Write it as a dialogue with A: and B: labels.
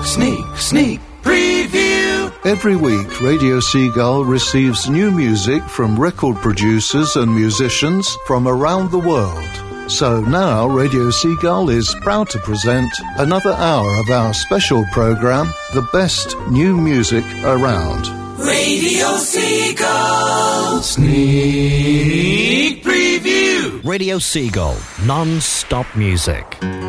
A: sneak preview.
B: Every week, Radio Seagull receives new music from record producers and musicians from around the world. So now Radio Seagull is proud to present another hour of our special program, The Best New Music Around.
A: Radio Seagull Sneak Preview.
C: Radio Seagull, non-stop music.